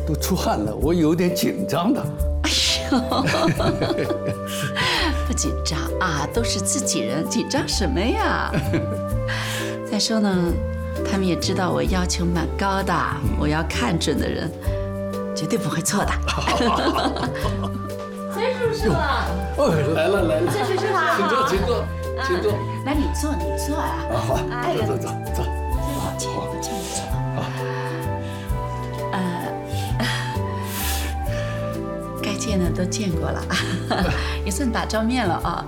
都出汗了，我有点紧张的。 哎呦，不紧张啊，都是自己人，紧张什么呀？再说呢，他们也知道我要求蛮高的，我要看准的人，绝对不会错的。 崔叔叔， 哦，来了。 崔叔叔好， 请坐。 来，你坐啊。 好，走。 抱歉，你坐。该见的都见过了，也算打照面了啊。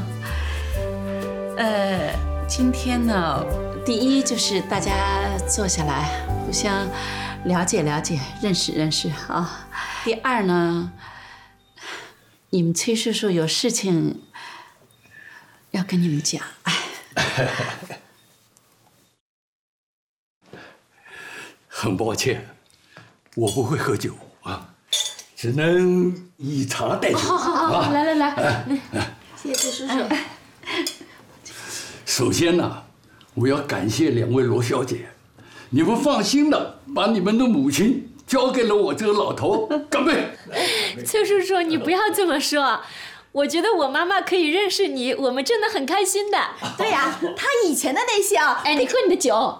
今天呢，第一就是大家坐下来，互相了解、认识啊。第二呢，你们崔叔叔有事情要跟你们讲。 很抱歉，我不会喝酒啊，只能以茶代酒。 好，来，谢谢崔叔叔。 首先呢，我要感谢两位罗小姐，你们放心的把你们的母亲交给了我这个老头。干杯！ 崔叔叔，你不要这么说。我觉得我妈妈可以认识你，我们真的很开心的。 对呀，她以前的那些啊， 哎，你喝你的酒。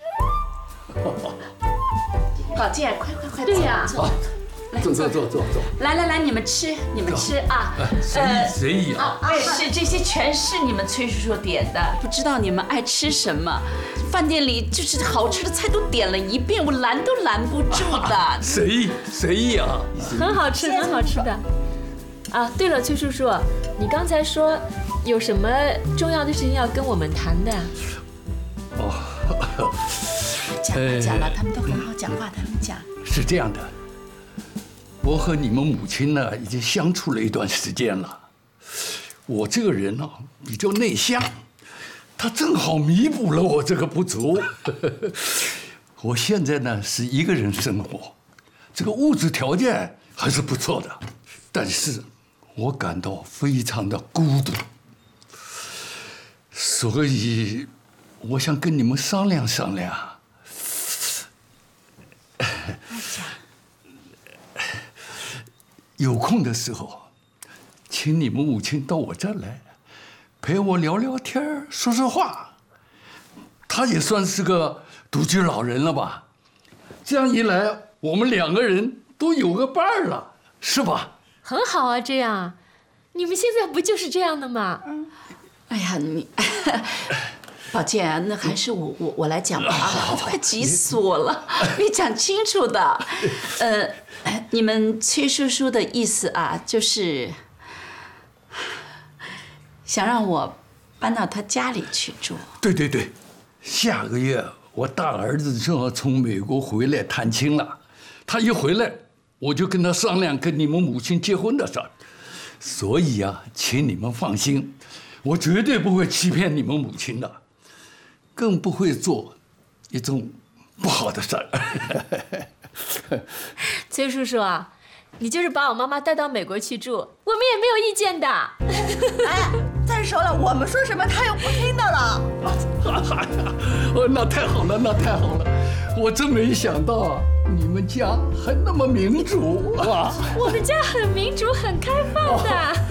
宝剑，快！ 对呀， 好，坐。 来，你们吃啊。 随意啊。 是这些全是你们崔叔叔点的，不知道你们爱吃什么，饭店里就是好吃的菜都点了一遍，我拦都拦不住的。 随意啊。 很好吃的。啊，对了，崔叔叔，你刚才说有什么重要的事情要跟我们谈的？ 讲了，他们都很好讲话，他们讲。 是这样的，我和你们母亲呢已经相处了一段时间了。我这个人呢比较内向，他正好弥补了我这个不足。我现在呢是一个人生活，这个物质条件还是不错的，但是我感到非常的孤独，所以我想跟你们商量。有空的时候，请你们母亲到我这儿来，陪我聊聊天，说话。她也算是个独居老人了吧？这样一来，我们两个人都有个伴儿了，是吧？ 很好啊，这样，你们现在不就是这样的吗？ 哎呀，你，宝剑，那还是我来讲吧啊，快急死我了，没讲清楚的。你们崔叔叔的意思啊，就是想让我搬到他家里去住。 对，下个月我大儿子正好从美国回来探亲了，他一回来，我就跟他商量跟你们母亲结婚的事儿。所以啊，请你们放心，我绝对不会欺骗你们母亲的，更不会做一种不好的事儿。 崔叔叔啊，你就是把我妈妈带到美国去住，我们也没有意见的。 哎，再说了，我们说什么她又不听的了。 那太好了，我真没想到啊，你们家还那么民主啊！ 我们家很民主，很开放的。